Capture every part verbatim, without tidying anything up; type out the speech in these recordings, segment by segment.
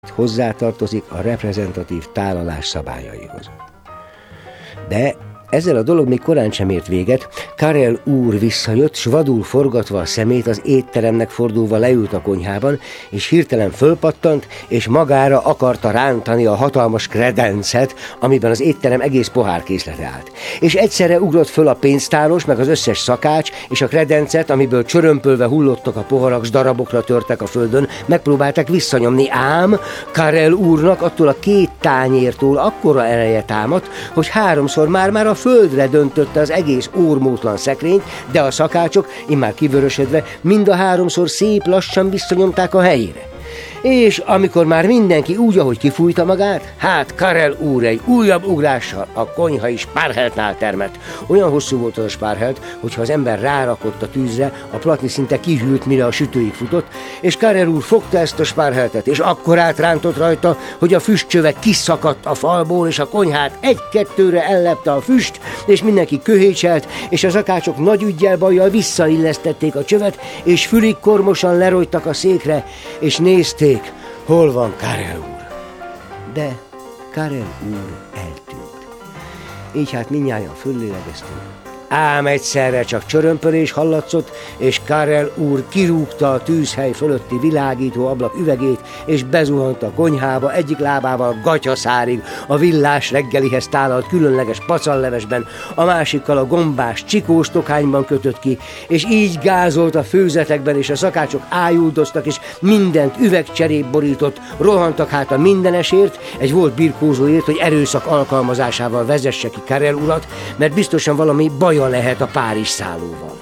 hozzátartozik a reprezentatív tálalás szabályaihoz. De ezzel a dolog még korán sem ért véget. Karel úr visszajött, s vadul forgatva a szemét az étteremnek fordulva leült a konyhában, és hirtelen fölpattant, és magára akarta rántani a hatalmas kredencet, amiben az étterem egész pohárkészlete állt. És egyszerre ugrott föl a pénztáros, meg az összes szakács, és a kredencet, amiből csörömpölve hullottak a poharak, s darabokra törtek a földön, megpróbálták visszanyomni, ám Karel úrnak attól a két tányértól akkora ereje támadt, hogy háromszor már-már a földre döntötte az egész órmótlan szekrényt, de a szakácsok, immár kivörösödve, mind a háromszor szép lassan visszanyomták a helyére. És amikor már mindenki úgy, ahogy kifújta magát, hát Karel úr egy újabb ugrással a konyhai spárheltnál termett. Olyan hosszú volt az a spárhelt, hogyha az ember rárakott a tűzre, a platni szinte kihűlt, mire a sütőig futott, és Karel úr fogta ezt a spárheltet, és akkor átrántott rajta, hogy a füstcsöve kiszakadt a falból, és a konyhát egy-kettőre ellepte a füst, és mindenki köhécselt, és az akácsok nagy üggyel bajjal visszaillesztették a csövet, és fülig kormosan lerojtak a székre, és nézték, hol van Karel úr. De Karel úr eltűnt. Így hát mindnyájan föllélegeztünk. Ám egyszerre csak csörömpölés hallatszott, és Karel úr kirúgta a tűzhely fölötti világító ablak üvegét, és bezuhant a konyhába egyik lábával gatyaszárig a villás reggelihez tálalt különleges pacallevesben, a másikkal a gombás csikós tokányban kötött ki, és így gázolt a főzetekben, és a szakácsok ájuldoztak, és mindent üvegcserép borított, rohantak hát a mindenesért, egy volt birkózóért, hogy erőszak alkalmazásával vezesse ki Karel urat, mert biztosan valami baj lehet a Párizs szállóval.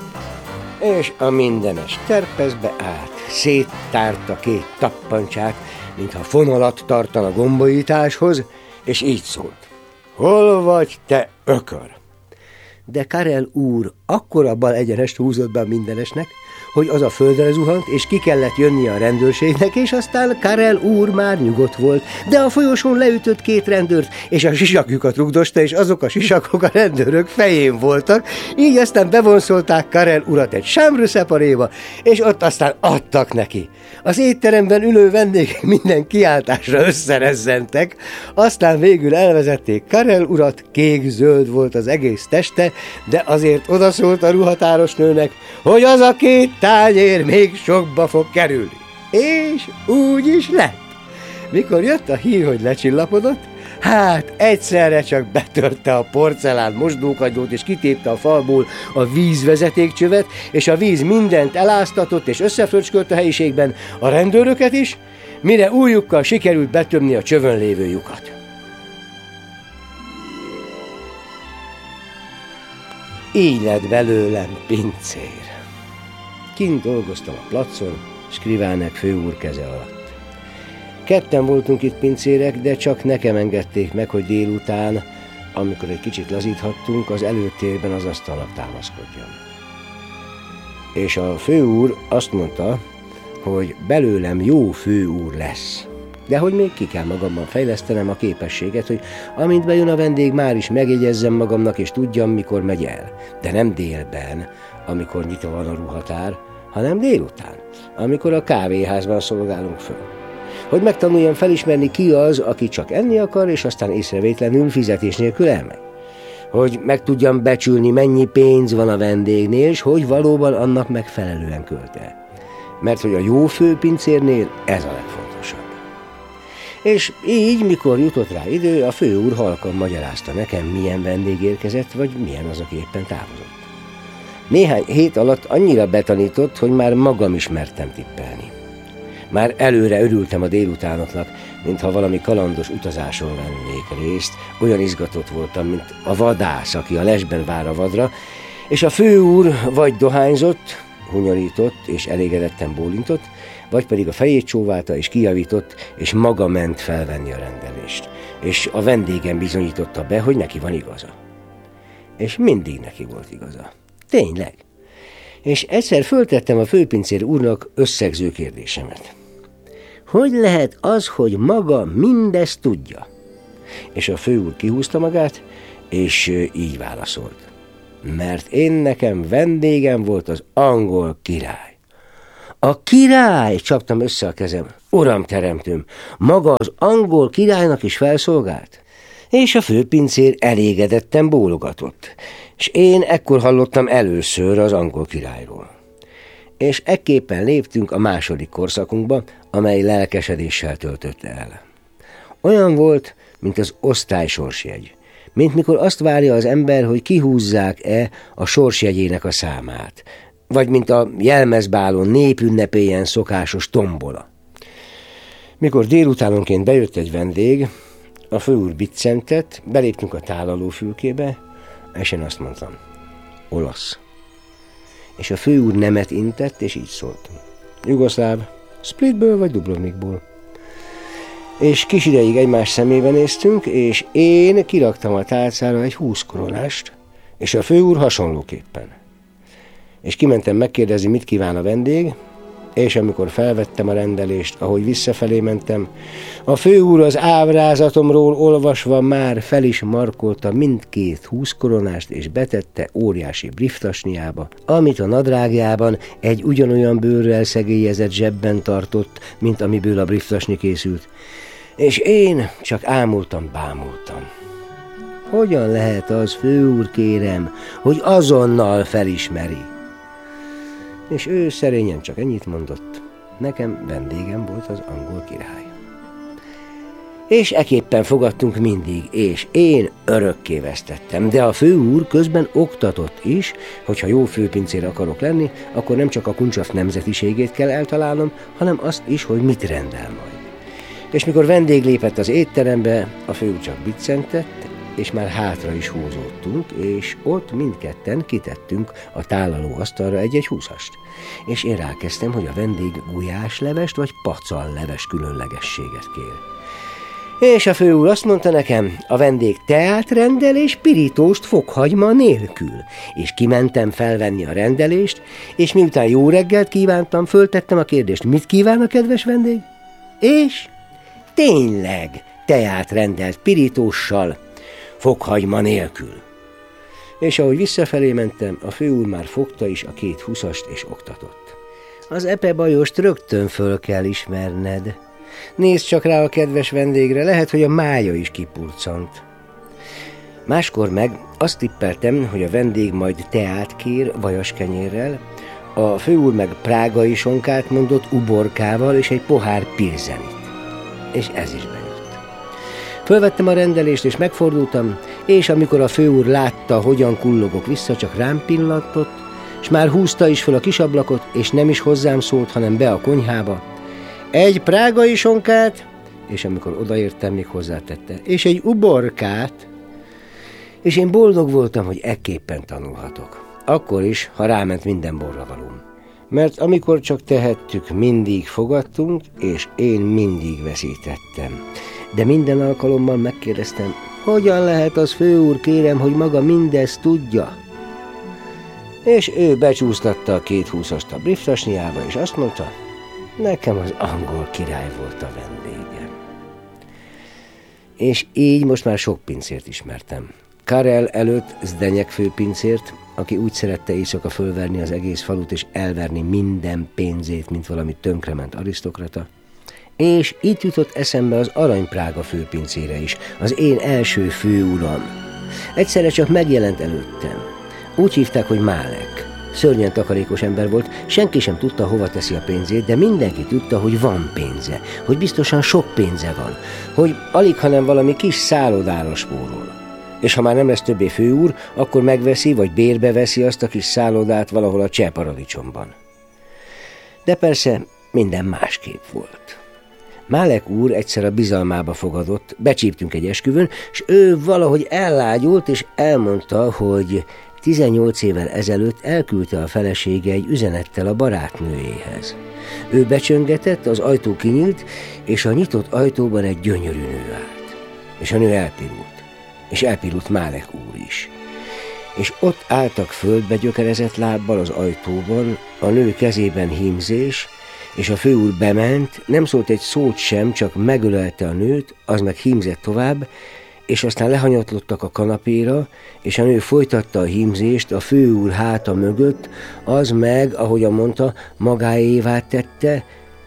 És a mindenes terpezbe állt, széttárta két tappancsát, mintha fonalat tartana gombolításhoz, és így szólt: hol vagy, te ökör? De Karel úr akkora bal egyenest húzott be a mindenesnek, hogy az a földre zuhant, és ki kellett jönnie a rendőrségnek, és aztán Karel úr már nyugodt volt, de a folyosón leütött két rendőrt, és a sisakjukat rugdosta, és azok a sisakok a rendőrök fején voltak, így aztán bevonszolták Karel urat egy chambre séparéba, és ott aztán adtak neki. Az étteremben ülő vendégek minden kiáltásra összerezzentek, aztán végül elvezették Karel urat, kék-zöld volt az egész teste, de azért odaszólt a ruhatáros nőnek, hogy az a két tányér még sokba fog kerülni. És úgy is lett. Mikor jött a hír, hogy lecsillapodott, hát egyszerre csak betörte a porcelán mosdókagylót, és kitépte a falból a vízvezetékcsövet, és a víz mindent eláztatott, és összefröcskölt a helyiségben, a rendőröket is, mire ujjukkal sikerült betömni a csövön lévő lyukat. Így lett belőlem pincér. Kint dolgoztam a placon, Skrivánek főúr keze alatt. Ketten voltunk itt pincérek, de csak nekem engedték meg, hogy délután, amikor egy kicsit lazíthattunk, az előtérben az asztalnak támaszkodjam. És a főúr azt mondta, hogy belőlem jó főúr lesz, de hogy még ki kell magamban fejlesztenem a képességet, hogy amint bejön a vendég, már is megjegyezzem magamnak, és tudjam, mikor megy el. De nem délben, amikor nyitva van a ruhatár, hanem délután, amikor a kávéházban szolgálunk föl. Hogy megtanuljam felismerni, ki az, aki csak enni akar, és aztán észrevétlenül fizetés nélkül elmegy. Hogy meg tudjam becsülni, mennyi pénz van a vendégnél, és hogy valóban annak megfelelően költ-e. Mert hogy a jó főpincérnél ez a legfontosabb. És így, mikor jutott rá idő, a főúr halkan magyarázta nekem, milyen vendég érkezett, vagy milyen az, aki éppen távozott. Néhány hét alatt annyira betanított, hogy már magam is mertem tippelni. Már előre örültem a délutánoknak, mintha valami kalandos utazáson vennék részt, olyan izgatott voltam, mint a vadász, aki a lesben vár a vadra, és a főúr vagy dohányzott, hunyorított és elégedetten bólintott, vagy pedig a fejét csóválta és kijavított, és maga ment felvenni a rendelést. És a vendégem bizonyította be, hogy neki van igaza. És mindig neki volt igaza. Tényleg. És egyszer föltettem a főpincér úrnak összegző kérdésemet. Hogy lehet az, hogy maga mindezt tudja? És a főúr kihúzta magát, és így válaszolt. Mert én nekem vendégem volt az angol király. A király! Csaptam össze a kezem. Uram teremtőm, maga az angol királynak is felszolgált? És a főpincér elégedetten bólogatott, és én ekkor hallottam először az angol királyról. És ekképpen léptünk a második korszakunkba, amely lelkesedéssel töltött el. Olyan volt, mint az osztálysorsjegy, mint mikor azt várja az ember, hogy kihúzzák-e a sorsjegyének a számát, vagy mint a jelmezbálon népünnepélyen szokásos tombola. Mikor délutánonként bejött egy vendég, a főúr biccentett, beléptünk a tálalófülkébe, és én azt mondtam, olasz. És a főúr nemet intett, és így szólt. Jugoszláv, Splitből vagy Dubrovnikból. És kis ideig egymás szemébe néztünk, és én kiraktam a tálcára egy húsz koronást, és a főúr hasonlóképpen. És kimentem megkérdezni, mit kíván a vendég, és amikor felvettem a rendelést, ahogy visszafelé mentem, a főúr az ábrázatomról olvasva már fel is markolta mindkét húsz koronást, és betette óriási brieftasniába, amit a nadrágjában egy ugyanolyan bőrrel szegélyezett zsebben tartott, mint amiből a brieftasni készült. És én csak ámultam, bámultam. Hogyan lehet az, főúr kérem, hogy azonnal felismeri? És ő szerényen csak ennyit mondott, nekem vendégem volt az angol király. És eképpen fogadtunk mindig, és én örökké vesztettem, de a főúr közben oktatott is, hogyha jó főpincér akarok lenni, akkor nem csak a kuncsaf nemzetiségét kell eltalálnom, hanem azt is, hogy mit rendel majd. És mikor vendég lépett az étterembe, a főúr csak biccentett, és már hátra is húzódtunk, és ott mindketten kitettünk a tálaló asztalra egy-egy húszast. És én rákezdtem, hogy a vendég gulyáslevest vagy pacalleves különlegességet kér. És a főúr azt mondta nekem, a vendég teát rendel és pirítóst fokhagyma nélkül. És kimentem felvenni a rendelést, és miután jó reggelt kívántam, föltettem a kérdést, mit kíván a kedves vendég? És tényleg teát rendelt pirítóssal, fokhagyma nélkül. És ahogy visszafelé mentem, a főúr már fogta is a két húszast és oktatott. Az epe bajost rögtön föl kell ismerned. Nézd csak rá a kedves vendégre, lehet, hogy a mája is kipurcant. Máskor meg azt tippeltem, hogy a vendég majd teát kér vajaskenyérrel, a főúr meg prágai sonkát mondott uborkával és egy pohár pilzenit. És ez is bejött. Fölvettem a rendelést, és megfordultam, és amikor a főúr látta, hogyan kullogok vissza, csak rám pillantott, és már húzta is fel a kis ablakot, és nem is hozzám szólt, hanem be a konyhába. Egy prágai sonkát, és amikor odaértem, még hozzátette, és egy uborkát, és én boldog voltam, hogy ekképpen tanulhatok. Akkor is, ha ráment minden borravalóm. Mert amikor csak tehettük, mindig fogadtunk, és én mindig veszítettem. De minden alkalommal megkérdeztem, hogyan lehet az, főúr kérem, hogy maga mindezt tudja? És ő becsúsztatta a két húszast a brieftasniába, és azt mondta, nekem az angol király volt a vendégem. És így most már sok pincért ismertem. Karel előtt Zdenyek főpincért, aki úgy szerette éjszaka fölverni az egész falut és elverni minden pénzét, mint valami tönkrement arisztokrata. És itt jutott eszembe az Aranyprága főpincére is, az én első főuram. Egyszerre csak megjelent előttem. Úgy hívták, hogy Málek. Szörnyen takarékos ember volt, senki sem tudta, hova teszi a pénzét, de mindenki tudta, hogy van pénze, hogy biztosan sok pénze van, hogy alig, hanem valami kis szállodára spórol. És ha már nem lesz többé főúr, akkor megveszi, vagy bérbe veszi azt a kis szállodát valahol a Cseh paradicsomban. De persze minden másképp volt. Málek úr egyszer a bizalmába fogadott, becsíptünk egy esküvőn, és ő valahogy ellágyult, és elmondta, hogy tizennyolc évvel ezelőtt elküldte a felesége egy üzenettel a barátnőjéhez. Ő becsöngetett, az ajtó kinyílt, és a nyitott ajtóban egy gyönyörű nő állt. És a nő elpirult, és elpirult Málek úr is. És ott álltak földbe gyökerezett lábbal az ajtóban, a nő kezében hímzés, és a főúr bement, nem szólt egy szót sem, csak megölelte a nőt, az meg hímzett tovább, és aztán lehanyatlottak a kanapéra, és a nő folytatta a hímzést a főúr háta mögött, az meg, ahogyan mondta, magáévá tette,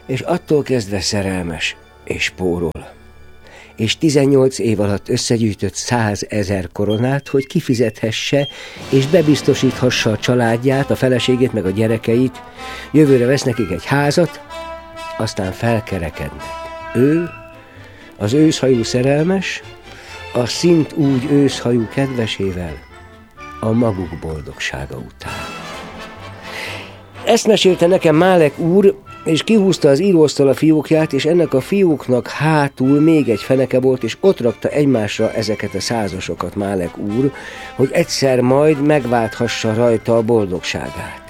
és attól kezdve szerelmes és spórol. És tizennyolc év alatt összegyűjtött százezer koronát, hogy kifizethesse és bebiztosíthassa a családját, a feleségét meg a gyerekeit. Jövőre vesz nekik egy házat, aztán felkerekednek. Ő, az őszhajú szerelmes, a szint úgy őszhajú kedvesével, a maguk boldogsága után. Ezt mesélte nekem Málek úr, és kihúzta az íróasztal a fiókját, és ennek a fióknak hátul még egy feneke volt, és ott rakta egymásra ezeket a százasokat Málek úr, hogy egyszer majd megválthassa rajta a boldogságát.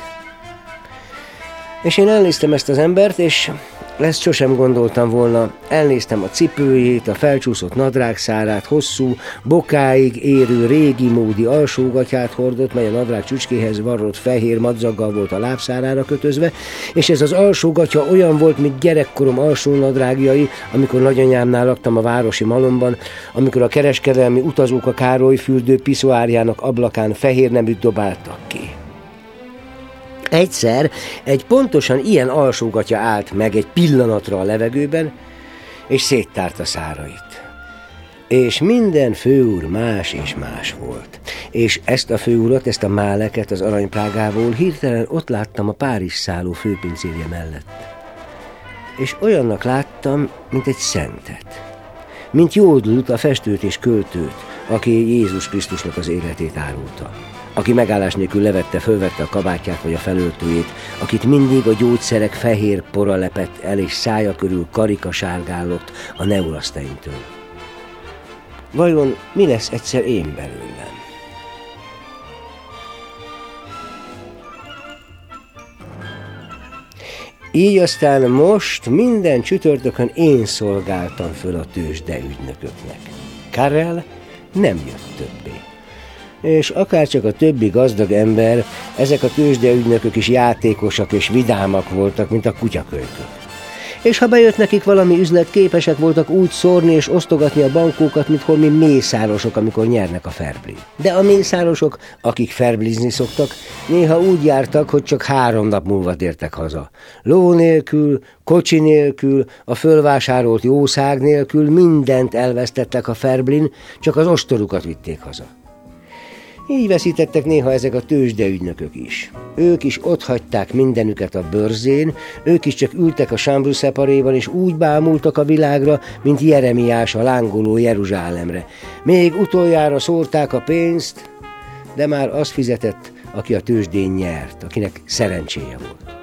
És én elnéztem ezt az embert, és ezt sosem gondoltam volna. Elnéztem a cipőjét, a felcsúszott nadrágszárát, hosszú, bokáig érő régi módi alsógatyát hordott, mely a nadrág csücskéhez varrott fehér madzaggal volt a lábszárára kötözve, és ez az alsógatya olyan volt, mint gyerekkorom alsó nadrágjai, amikor nagyanyámnál laktam a városi malomban, amikor a kereskedelmi utazók a Károly fürdő piszoárjának ablakán fehér neműt dobáltak ki. Egyszer egy pontosan ilyen alsógatya állt meg egy pillanatra a levegőben, és széttárta szárait. És minden főúr más és más volt. És ezt a főurat, ezt a Máleket az aranyprágából hirtelen ott láttam a Párizs szálló főpincérje mellett. És olyannak láttam, mint egy szentet. Mint Jódlut, a festőt és költőt, aki Jézus Krisztusnak az életét árulta. Aki megállás nélkül levette, fölvette a kabátját vagy a felöltőjét, akit mindig a gyógyszerek fehér pora lepett el, és szája körül karika sárgállott a neuraszteintől. Vajon mi lesz egyszer én belőlem? Így aztán most minden csütörtökön én szolgáltam föl a tőzsdeügynököknek. Karel nem jött többé. És akárcsak a többi gazdag ember, ezek a tőzsdeügynökök is játékosak és vidámak voltak, mint a kutyakölykök. És ha bejött nekik valami üzlet, képesek voltak úgy szórni és osztogatni a bankókat, mint holmi mészárosok, amikor nyernek a ferblin. De a mészárosok, akik ferblizni szoktak, néha úgy jártak, hogy csak három nap múlva tértek haza. Ló nélkül, kocsi nélkül, a fölvásárolt jószág nélkül mindent elvesztettek a ferblin, csak az ostorukat vitték haza. Így veszítettek néha ezek a tőzsdeügynökök is. Ők is otthagyták mindenüket a bőrzén, ők is csak ültek a Chambre Séparéban, és úgy bámultak a világra, mint Jeremiás a lángoló Jeruzsálemre. Még utoljára szórták a pénzt, de már az fizetett, aki a tőzsdén nyert, akinek szerencséje volt.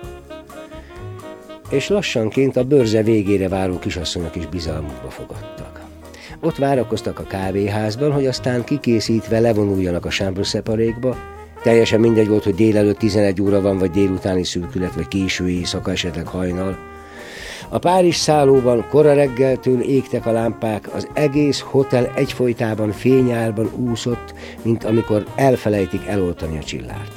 És lassanként a bőrze végére váró kisasszonyok is bizalmukba fogadtak. Ott várakoztak a kávéházban, hogy aztán kikészítve levonuljanak a Chambre Séparékba. Teljesen mindegy volt, hogy délelőtt tizenegy óra van, vagy délutáni szürkület, vagy késő éjszaka, esetleg hajnal. A Párizs szállóban kora reggeltől égtek a lámpák, az egész hotel egyfolytában fényárban úszott, mint amikor elfelejtik eloltani a csillárt.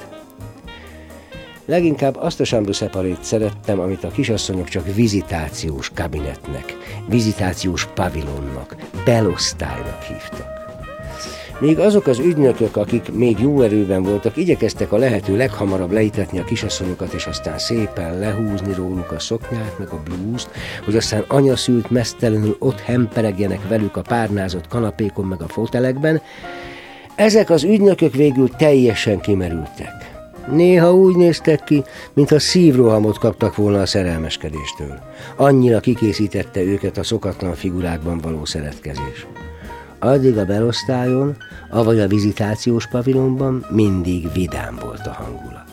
Leginkább azt a Chambre Séparét szerettem, amit a kisasszonyok csak vizitációs kabinetnek, vizitációs pavilonnak, belosztálynak hívtak. Míg azok az ügynökök, akik még jó erőben voltak, igyekeztek a lehető leghamarabb leítetni a kisasszonyokat, és aztán szépen lehúzni róluk a szoknyát, meg a blúzt, hogy aztán anyaszült meztelenül ott hemperegjenek velük a párnázott kanapékon, meg a fotelekben, ezek az ügynökök végül teljesen kimerültek. Néha úgy néztek ki, mintha szívrohamot kaptak volna a szerelmeskedéstől. Annyira kikészítette őket a szokatlan figurákban való szeretkezés. Addig a belosztályon, avagy a vizitációs pavilonban mindig vidám volt a hangulat.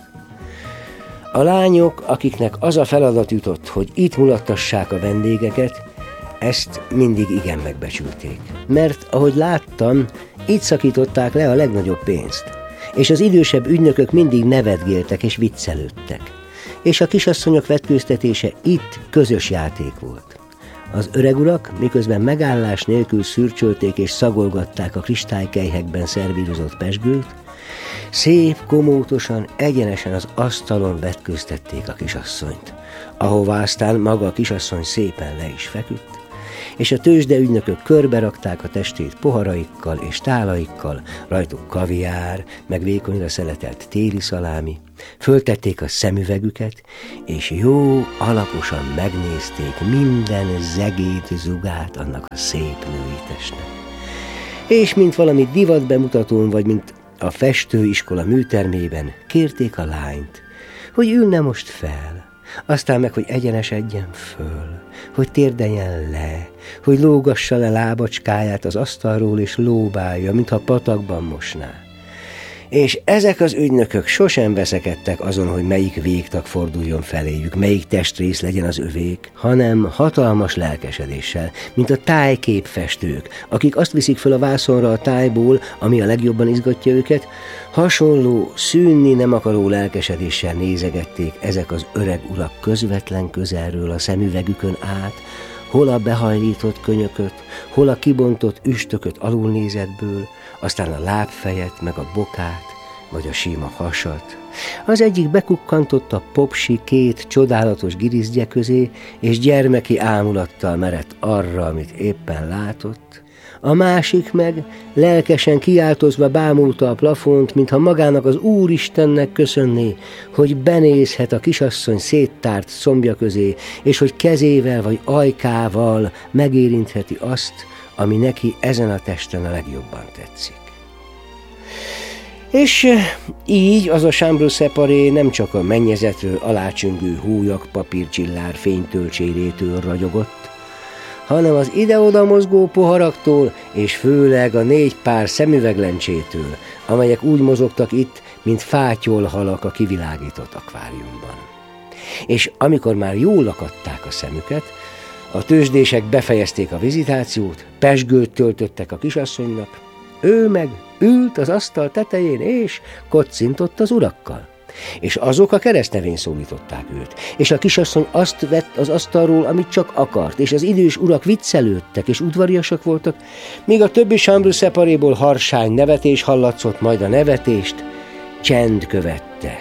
A lányok, akiknek az a feladat jutott, hogy itt mulattassák a vendégeket, ezt mindig igen megbecsülték. Mert, ahogy láttam, itt szakították le a legnagyobb pénzt. És az idősebb ügynökök mindig nevetgéltek és viccelődtek. És a kisasszonyok vetkőztetése itt közös játék volt. Az öregurak miközben megállás nélkül szürcsölték és szagolgatták a kristálykelyhekben szervírozott pezsgőt, szép, komótosan, egyenesen az asztalon vetkőztették a kisasszonyt, ahová aztán maga a kisasszony szépen le is feküdt, és a tőzsdeügynökök körberakták a testét poharaikkal és tálaikkal, rajtuk kaviár, meg vékonyra szeletelt téli szalámi, föltették a szemüvegüket, és jó alaposan megnézték minden zegét, zugát annak a szép női testnek. És mint valami divatbemutatón, vagy mint a festőiskola műtermében kérték a lányt, hogy ülne most fel, aztán meg, hogy egyenesedjen föl, hogy térdeljen le, hogy lógassa le lábacskáját az asztalról és lóbálja, mintha patakban mosná. És ezek az ügynökök sosem veszekedtek azon, hogy melyik végtag forduljon feléjük, melyik testrész legyen az övék, hanem hatalmas lelkesedéssel, mint a tájképfestők, akik azt viszik föl a vászonra a tájból, ami a legjobban izgatja őket, hasonló, szűnni nem akaró lelkesedéssel nézegették ezek az öreg urak közvetlen közelről a szemüvegükön át, hol a behajlított könyököt, hol a kibontott üstököt alulnézetből, aztán a lábfejet, meg a bokát, vagy a sima hasat. Az egyik bekukkantott a popsi két csodálatos girisztje közé, és gyermeki ámulattal merett arra, amit éppen látott. A másik meg lelkesen kiáltozva bámulta a plafont, mintha magának az Úristennek köszönné, hogy benézhet a kisasszony széttárt szombja közé, és hogy kezével vagy ajkával megérintheti azt, ami neki ezen a testen a legjobban tetszik. És így az a chambre séparée nem csak a mennyezetről alácsüngő húlyag papírcsillár fénytölcsérétől ragyogott, hanem az ide-oda mozgó poharaktól, és főleg a négy pár szemüveglencsétől, amelyek úgy mozogtak itt, mint fátyolhalak a kivilágított akváriumban. És amikor már jól akadták a szemüket, a tőzsdések befejezték a vizitációt, pezsgőt töltöttek a kisasszonynak, ő meg ült az asztal tetején, és kocintott az urakkal. És azok a keresztnevén szólították őt, és a kisasszony azt vett az asztalról, amit csak akart, és az idős urak viccelődtek, és udvariasak voltak, míg a többi chambre séparéból harsány nevetés hallatszott, majd a nevetést csend követte.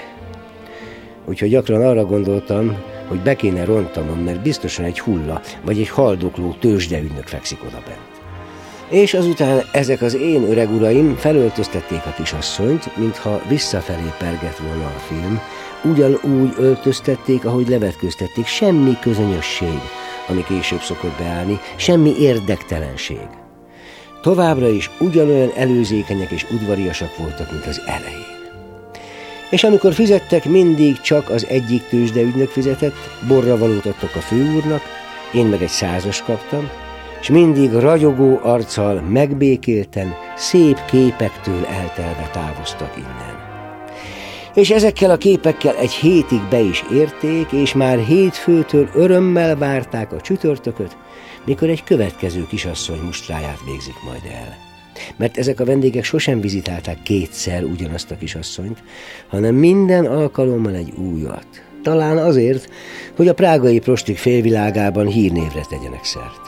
Úgyhogy gyakran arra gondoltam, hogy be kéne rontanom, mert biztosan egy hulla, vagy egy haldokló tőzsdeügynök fekszik oda bent. És azután ezek az én öreg uraim felöltöztették a kisasszonyt, mintha visszafelé pergett volna a film, ugyanúgy öltöztették, ahogy levetkőztették, semmi közönösség, ami később szokott beállni, semmi érdektelenség. Továbbra is ugyanolyan előzékenyek és udvariasak voltak, mint az elején. És amikor fizettek, mindig csak az egyik tőzsdeügynök fizetett, borravalót adtak a főúrnak, én meg egy százas kaptam, és mindig ragyogó arccal, megbékélten, szép képektől eltelve távoztak innen. És ezekkel a képekkel egy hétig be is érték, és már hétfőtől örömmel várták a csütörtököt, mikor egy következő kisasszony mustráját végzik majd el. Mert ezek a vendégek sosem vizitálták kétszer ugyanazt a kisasszonyt, hanem minden alkalommal egy újat. Talán azért, hogy a prágai prostik félvilágában hírnévre tegyenek szert.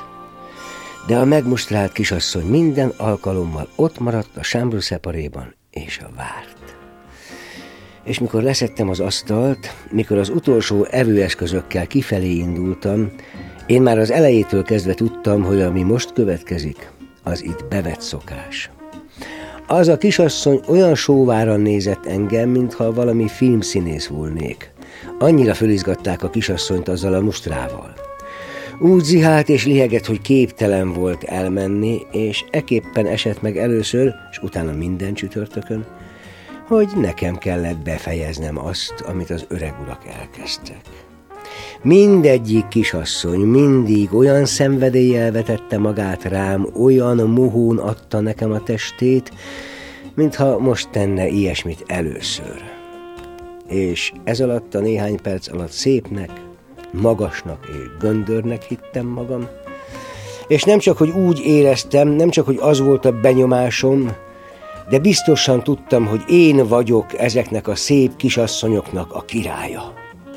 De a megmustrált kisasszony minden alkalommal ott maradt a chambre séparéban, és a várt. És mikor leszettem az asztalt, mikor az utolsó evőeszközökkel kifelé indultam, én már az elejétől kezdve tudtam, hogy ami most következik, az itt bevett szokás. Az a kisasszony olyan sóváran nézett engem, mintha valami filmszínész volnék. Annyira fölizgatták a kisasszonyt azzal a mustrával. Úgy zihált és lihegett, hogy képtelen volt elmenni, és eképpen esett meg először, és utána minden csütörtökön, hogy nekem kellett befejeznem azt, amit az öreg urak elkezdtek. Mindegyik kisasszony mindig olyan szenvedéllyel vetette magát rám, olyan mohón adta nekem a testét, mintha most tenne ilyesmit először. És ez alatt a néhány perc alatt szépnek, magasnak és göndörnek hittem magam, és nem csak, hogy úgy éreztem, nem csak, hogy az volt a benyomásom, de biztosan tudtam, hogy én vagyok ezeknek a szép kisasszonyoknak a királya.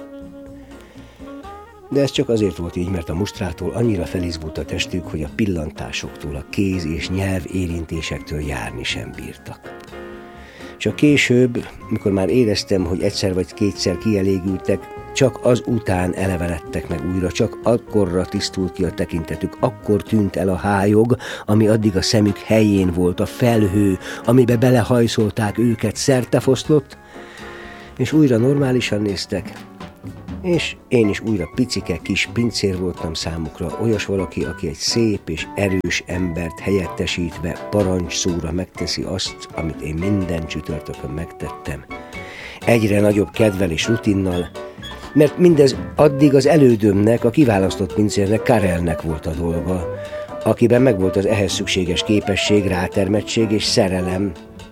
De ez csak azért volt így, mert a mustrától annyira felizgult a testük, hogy a pillantásoktól, a kéz és nyelv érintésektől járni sem bírtak. Csak később, mikor már éreztem, hogy egyszer vagy kétszer kielégültek, Csak az után elevenedtek meg újra, csak akkorra tisztult ki a tekintetük, akkor tűnt el a hályog, ami addig a szemük helyén volt, a felhő, amibe belehajszolták őket, szertefoszlott, és újra normálisan néztek, és én is újra picike kis pincér voltam számukra, olyas valaki, aki egy szép és erős embert helyettesítve parancsszóra megteszi azt, amit én minden csütörtökön megtettem. Egyre nagyobb kedvel és rutinnal, mert mindez addig az elődömnek, a kiválasztott pincérnek, Karelnek volt a dolga, akiben megvolt az ehhez szükséges képesség, rátermettség és szerelem,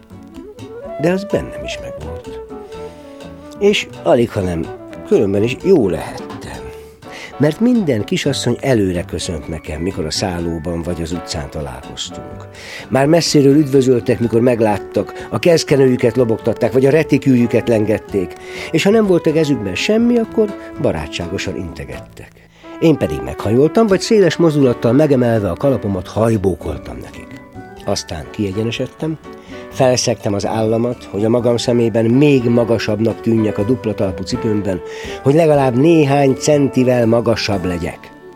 de az bennem is megvolt. És alighanem különben is jó lehettem, mert minden kisasszony előre köszönt nekem, mikor a szállóban vagy az utcán találkoztunk. Már messziről üdvözöltek, mikor megláttak, a kezkenőjüket lobogtatták, vagy a retikűjüket lengették, és ha nem volt a kezükben semmi, akkor barátságosan integettek. Én pedig meghajoltam, vagy széles mozdulattal megemelve a kalapomat hajbókoltam nekik. Aztán kiegyenesedtem, felszegtem az államat, hogy a magam szemében még magasabbnak tűnjek a dupla talpú cipőmben, hogy legalább néhány centivel magasabb legyek.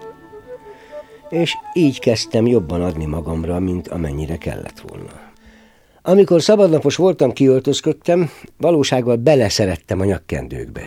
És így kezdtem jobban adni magamra, mint amennyire kellett volna. Amikor szabadnapos voltam, kiöltözködtem, valósággal beleszerettem a nyakkendőkbe.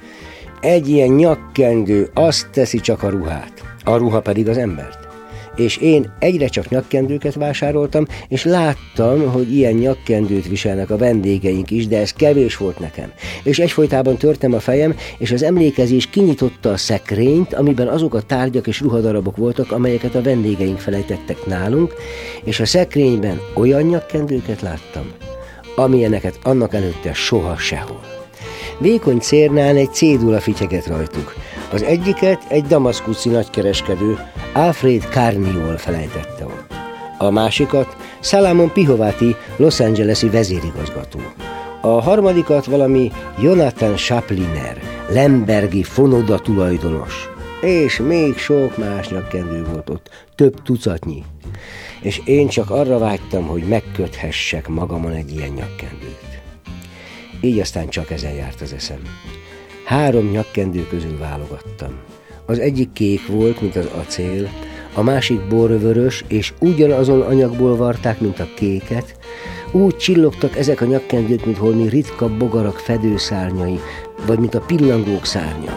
Egy ilyen nyakkendő azt teszi csak a ruhát, a ruha pedig az embert. És én egyre csak nyakkendőket vásároltam, és láttam, hogy ilyen nyakkendőt viselnek a vendégeink is, de ez kevés volt nekem. És egyfolytában törtem a fejem, és az emlékezés kinyitotta a szekrényt, amiben azok a tárgyak és ruhadarabok voltak, amelyeket a vendégeink felejtettek nálunk, és a szekrényben olyan nyakkendőket láttam, amilyeneket annak előtte soha sehol. Vékony cérnán egy cédula fityeget rajtuk. Az egyiket egy damaszkuszi nagykereskedő, Alfred Carniol felejtette ott. A másikat Salamon Pihovati, Los Angeles-i vezérigazgató. A harmadikat valami Jonathan Chapliner, lembergi fonoda tulajdonos. És még sok más nyakkendő volt ott, több tucatnyi. És én csak arra vágytam, hogy megköthessek magamon egy ilyen nyakkendőt. Így aztán csak ezen járt az eszem. Három nyakkendő közül válogattam. Az egyik kék volt, mint az acél, a másik borvörös, és ugyanazon anyagból varták, mint a kéket. Úgy csillogtak ezek a nyakkendők, mint holmi ritka bogarak fedőszárnyai, vagy mint a pillangók szárnya.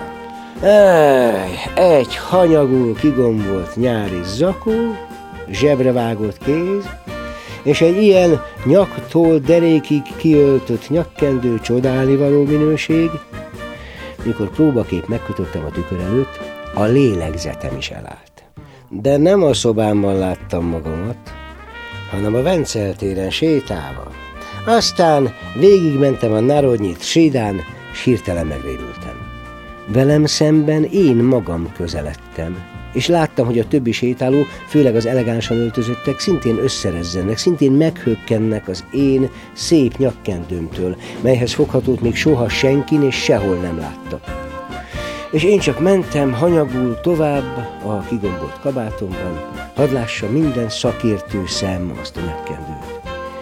Ej, egy hanyagul kigombolt nyári zakó, zsebrevágott kéz, és egy ilyen nyaktól derékig kiöltött nyakkendő csodálnivaló minőség. Mikor próbaképp megkötöttem a tükör előtt, a lélegzetem is elállt. De nem a szobámban láttam magamat, hanem a Vencel téren sétálva. Aztán végigmentem a Narodnyit Sídán, s hirtelen megrémültem. Velem szemben én magam közeledtem, és láttam, hogy a többi sétáló, főleg az elegánsan öltözöttek, szintén összerezzenek, szintén meghökkennek az én szép nyakkendőmtől, melyhez foghatót még soha senkin és sehol nem láttak. És én csak mentem hanyagul tovább a kigombolt kabátomban, hadd lássa minden szakértő szem azt a nyakkendőt.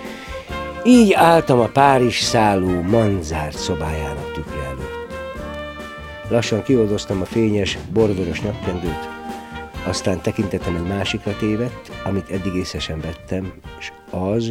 Így álltam a Párizs szálló manzárt szobájának tükre előtt. Lassan kioldoztam a fényes, borvörös nyakkendőt, aztán tekintetem egy másikra tévedt, amit eddig észre sem vettem, és az,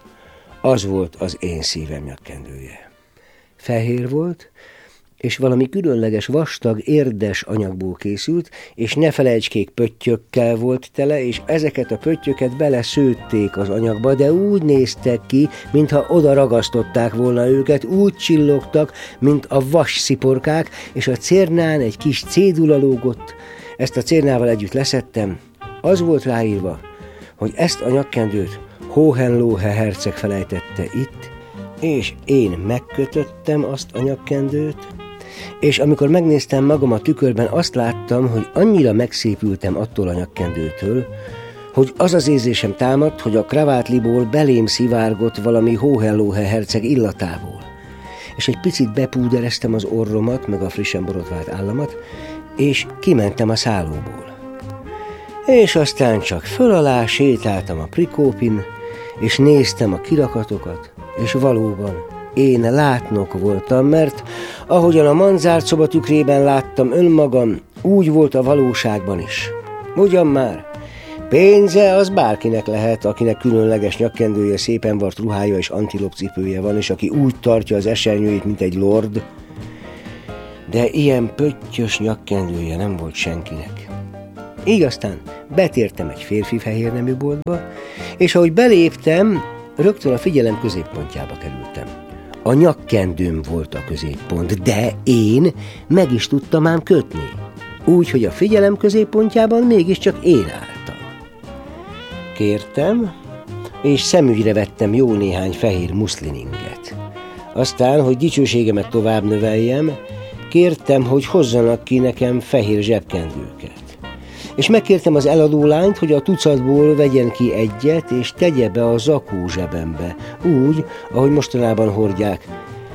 az volt az én szívem nyakkendője. Fehér volt, és valami különleges, vastag, érdes anyagból készült, és ne felejtskék pöttyökkel volt tele, és ezeket a pöttyöket beleszőtték az anyagba, de úgy néztek ki, mintha oda ragasztották volna őket, úgy csillogtak, mint a vassziporkák, és a cérnán egy kis cédula lógott. Ezt a cérnával együtt leszettem, az volt ráírva, hogy ezt a nyakkendőt Hohenlohe herceg felejtette itt, és én megkötöttem azt a nyakkendőt, és amikor megnéztem magam a tükörben, azt láttam, hogy annyira megszépültem attól a nyakkendőtől, hogy az az érzésem támadt, hogy a kravátliból belém szivárgott valami Hohenlohe herceg illatából. És egy picit bepúdereztem az orromat, meg a frissen borotvált államat, és kimentem a szállóból. És aztán csak föl alá sétáltam a Prikópin, és néztem a kirakatokat, és valóban én látnok voltam, mert ahogyan a manzárt szoba tükrében láttam önmagam, úgy volt a valóságban is. Ugyan már, pénze az bárkinek lehet, akinek különleges nyakkendője, szépen vart ruhája és antilopcipője van, és aki úgy tartja az esernyőjét, mint egy lord, de ilyen pöttyös nyakkendője nem volt senkinek. Így aztán betértem egy férfi fehérnemű boltba, és ahogy beléptem, rögtön a figyelem középpontjába kerültem. A nyakkendőm volt a középpont, de én meg is tudtam ám kötni, úgy, hogy a figyelem középpontjában mégiscsak én álltam. Kértem, és szemügyre vettem jó néhány fehér muszlininget. Aztán, hogy dicsőségemet tovább növeljem, kértem, hogy hozzanak ki nekem fehér zsebkendőket. És megkértem az eladó lányt, hogy a tucatból vegyen ki egyet, és tegye be a zakó zsebembe, úgy, ahogy mostanában hordják.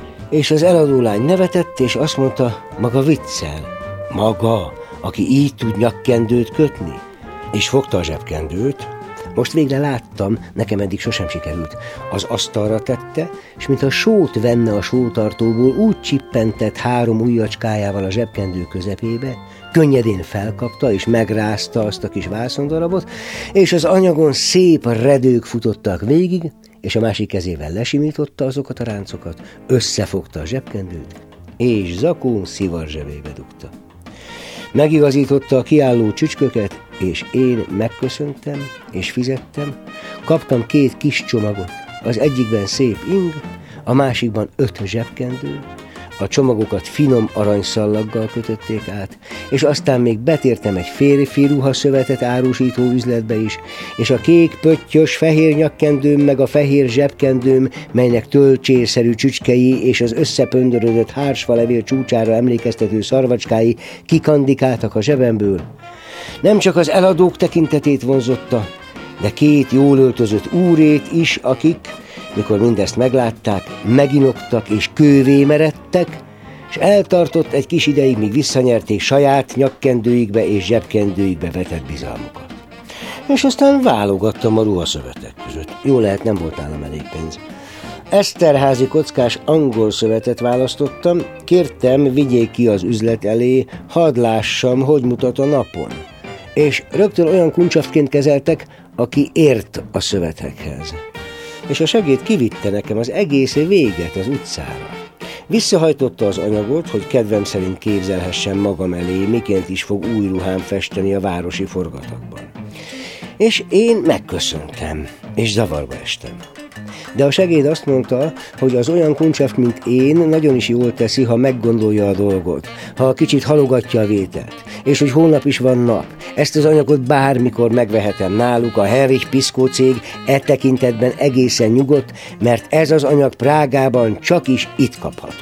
És az eladó lány nevetett, és azt mondta, maga viccel. Maga, aki így tud nyakkendőt kötni? És fogta a zsebkendőt. Most végre láttam, nekem eddig sosem sikerült. Az asztalra tette, és mintha sót venne a sótartóból, úgy csippentett három ujjacskájával a zsebkendő közepébe, könnyedén felkapta és megrázta azt a kis vászondarabot, és az anyagon szép redők futottak végig, és a másik kezével lesimította azokat a ráncokat, összefogta a zsebkendőt, és zakón szivar zsebébe dugta. Megigazította a kiálló csücsköket, és én megköszöntem, és fizettem. Kaptam két kis csomagot, az egyikben szép ing, a másikban öt zsebkendő, a csomagokat finom aranyszallaggal kötötték át, és aztán még betértem egy férfi ruhaszövetet árusító üzletbe is, és a kék pöttyös fehér nyakkendőm meg a fehér zsebkendőm, melynek tölcsérszerű csücskei és az összepöndörödött hársfalevél csúcsára emlékeztető szarvacskái kikandikáltak a zsebemből. Nem csak az eladók tekintetét vonzotta, de két jól öltözött úrét is, akik, mikor mindezt meglátták, meginoktak és kővé meredtek, és eltartott egy kis ideig, míg visszanyerték saját nyakkendőikbe és zsebkendőikbe vetett bizalmukat. És aztán válogattam a ruhaszövetek között. Jó lehet, nem volt nálam elég pénz. Eszterházi kockás angol szövetet választottam, kértem, vigyék ki az üzlet elé, hadd lássam, hogy mutat a napon. És rögtön olyan kuncsaftként kezeltek, aki ért a szövetekhez. És a segéd kivitte nekem az egész véget az utcára. Visszahajtotta az anyagot, hogy kedvem szerint képzelhessem magam elé, miként is fog új ruhám festeni a városi forgatagban. És én megköszöntem, és zavarba estem. De a segéd azt mondta, hogy az olyan kuncsaft, mint én, nagyon is jól teszi, ha meggondolja a dolgot, ha kicsit halogatja a vételt, és hogy holnap is van nap. Ezt az anyagot bármikor megvehetem náluk, a Henrich Piszkó cég e tekintetben egészen nyugodt, mert ez az anyag Prágában csak is itt kapható.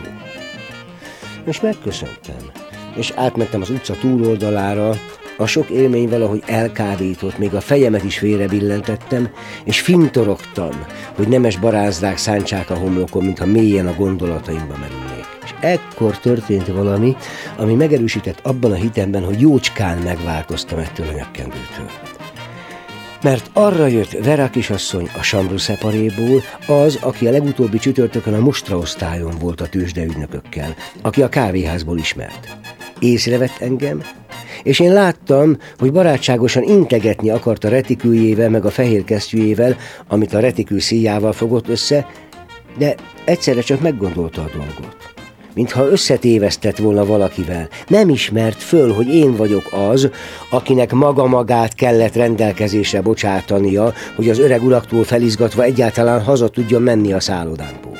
És megköszöntem, és átmentem az utca túloldalára. A sok élmény valahogy elkábított, még a fejemet is félrebillentettem, és fintorogtam, hogy nemes barázdák szántsák a homlokon, mintha mélyen a gondolataimba merülnék. És ekkor történt valami, ami megerősített abban a hitemben, hogy jócskán megváltoztam ettől a nyakkendőtől. Mert arra jött Vera kisasszony a Chambre Séparéból, az, aki a legutóbbi csütörtökön a Mustra osztályon volt a tőzsdeügynökökkel, aki a kávéházból ismert. Észrevett engem, és én láttam, hogy barátságosan integetni akart a retiküljével meg a fehér kesztyűjével, amit a retikül szíjával fogott össze, de egyszerre csak meggondolta a dolgot. Mintha összetévesztett volna valakivel. Nem ismert föl, hogy én vagyok az, akinek maga magát kellett rendelkezésre bocsátania, hogy az öreg uraktól felizgatva egyáltalán haza tudjon menni a szállodánkból.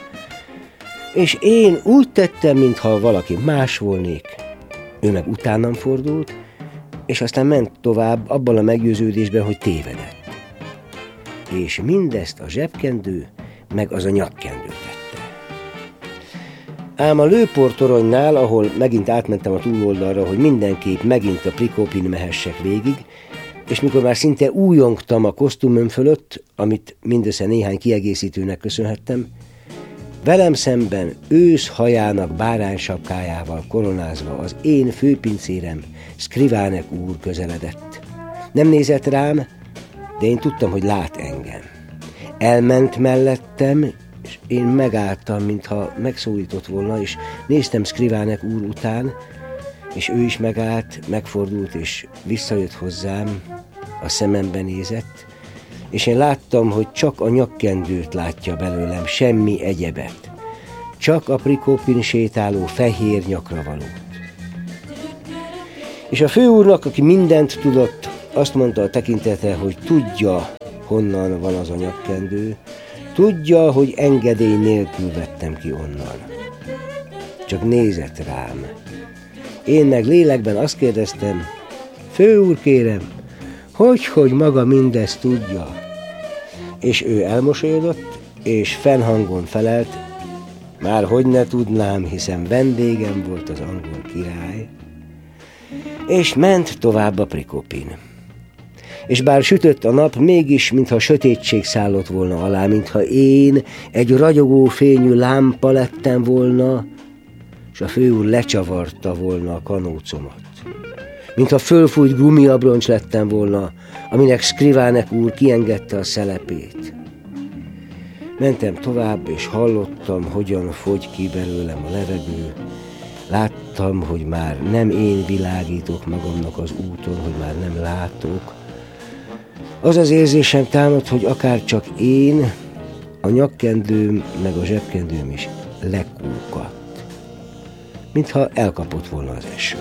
És én úgy tettem, mintha valaki más volnék. Ő meg utánam fordult, és aztán ment tovább abban a meggyőződésben, hogy tévedett. És mindezt a zsebkendő, meg az a nyakkendő tette. Ám a lőportoronynál, ahol megint átmentem a túloldalra, hogy mindenképp megint a Prikopin mehessek végig, és mikor már szinte újongtam a kosztümöm fölött, amit mindössze néhány kiegészítőnek köszönhettem, velem szemben ősz hajának báránysapkájával koronázva az én főpincérem, Skrivánek úr közeledett. Nem nézett rám, de én tudtam, hogy lát engem. Elment mellettem, és én megálltam, mintha megszólított volna, és néztem Skrivánek úr után, és ő is megállt, megfordult, és visszajött hozzám, a szemembe nézett, és én láttam, hogy csak a nyakkendőt látja belőlem, semmi egyebet. Csak a Prikopin sétáló fehér nyakra valót. És a főúrnak, aki mindent tudott, azt mondta a tekintete, hogy tudja, honnan van az a nyakkendő, tudja, hogy engedély nélkül vettem ki onnan. Csak nézett rám. Én meg lélekben azt kérdeztem, főúr kérem, hogy, hogy maga mindezt tudja? És ő elmosolyodott, és fennhangon felelt, már hogy ne tudnám, hiszen vendégem volt az angol király, és ment tovább a Prikopin. És bár sütött a nap, mégis, mintha sötétség szállott volna alá, mintha én egy ragyogó fényű lámpa lettem volna, és a főúr lecsavarta volna a kanócomat. Mintha fölfújt gumiabroncs lettem volna, aminek Skrivánek úr kiengedte a szelepét. Mentem tovább, és hallottam, hogyan fogy ki belőlem a levegő. Láttam, hogy már nem én világítok magamnak az úton, hogy már nem látok. Az az érzésem támad, hogy akár csak én, a nyakkendőm meg a zsebkendőm is lekúkadt, mintha elkapott volna az eső.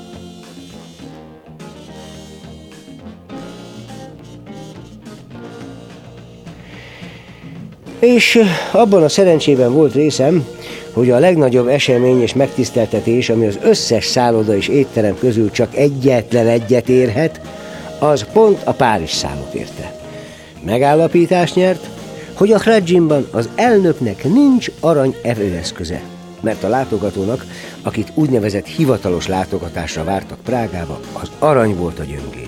És abban a szerencsében volt részem, hogy a legnagyobb esemény és megtiszteltetés, ami az összes szálloda és étterem közül csak egyetlen egyet érhet, az pont a Párizs szállót érte. Megállapítást nyert, hogy a Hradzsimban az elnöknek nincs arany evőeszköze, mert a látogatónak, akit úgynevezett hivatalos látogatásra vártak Prágába, az arany volt a gyöngéje.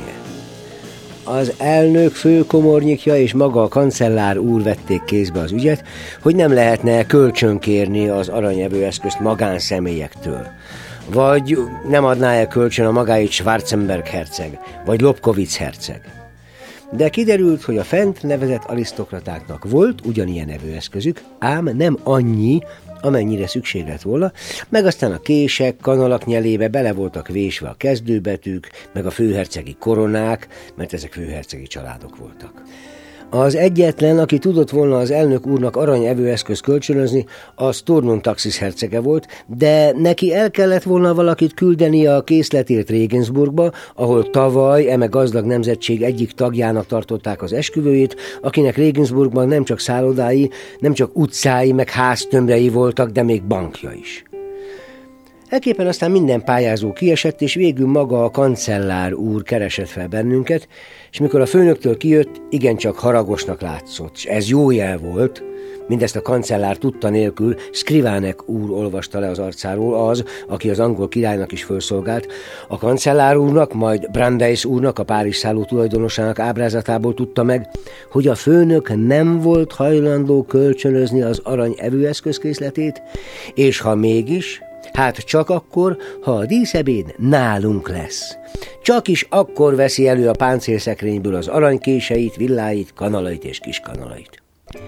Az elnök főkomornyikja és maga a kancellár úr vették kézbe az ügyet, hogy nem lehetne kölcsönkérni az aranyevőeszközt magánszemélyektől. Vagy nem adná-e kölcsön a magáit Schwarzenberg herceg, vagy Lobkowicz herceg. De kiderült, hogy a fent nevezett arisztokratáknak volt ugyanilyen evőeszközük, ám nem annyi, amennyire szükség lett volna, meg aztán a kések, kanalak nyelébe bele voltak vésve a kezdőbetűk, meg a főhercegi koronák, mert ezek főhercegi családok voltak. Az egyetlen, aki tudott volna az elnök úrnak aranyevőeszközt kölcsönözni, az Tournon Taxis hercege volt, de neki el kellett volna valakit küldeni a készletért Regensburgba, ahol tavaly eme gazdag nemzetség egyik tagjának tartották az esküvőjét, akinek Regensburgban nem csak szállodái, nem csak utcái, meg háztömbrei voltak, de még bankja is. Ekképpen aztán minden pályázó kiesett, és végül maga a kancellár úr keresett fel bennünket, és mikor a főnöktől kijött, igencsak haragosnak látszott, és ez jó jel volt, mindezt a kancellár tudta nélkül, Skrivánek úr olvasta le az arcáról, az, aki az angol királynak is fölszolgált, a kancellár úrnak, majd Brandeis úrnak, a Párizs szálló tulajdonosának ábrázatából tudta meg, hogy a főnök nem volt hajlandó kölcsönözni az arany evőeszközkészletét, és ha mégis, hát csak akkor, ha a díszebéd nálunk lesz. Csak is akkor veszi elő a páncélszekrényből az aranykéseit, villáit, kanalait és kiskanalait.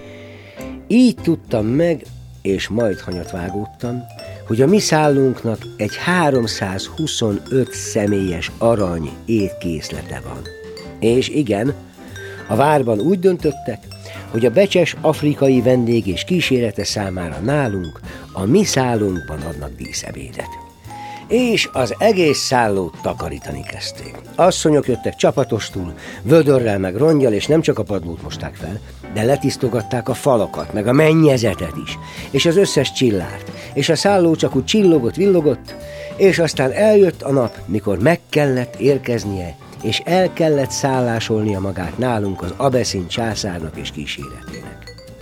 Így tudtam meg, és majd hanyat vágódtam, hogy a mi szállunknak egy háromszázhuszonöt személyes arany étkészlete van. És igen, a várban úgy döntöttek, hogy a becses afrikai vendég és kísérete számára nálunk, a mi szállunkban adnak díszebédet. És az egész szállót takarítani kezdték. Asszonyok jöttek csapatostul, vödörrel meg rongyal, és nem csak a padlót mosták fel, de letisztogatták a falakat, meg a mennyezetet is, és az összes csillárt, és a szálló csak úgy csillogott, villogott, és aztán eljött a nap, mikor meg kellett érkeznie, és el kellett szállásolnia magát nálunk az Abeszin császárnak és kíséretének.